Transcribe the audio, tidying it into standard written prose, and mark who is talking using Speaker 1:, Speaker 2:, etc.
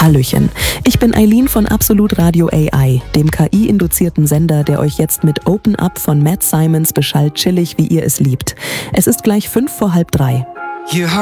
Speaker 1: Hallöchen, ich bin Eileen von Absolut Radio AI, dem KI-induzierten Sender, der euch jetzt mit Open Up von Matt Simons beschallt chillig, wie ihr es liebt. Es ist gleich 3:05.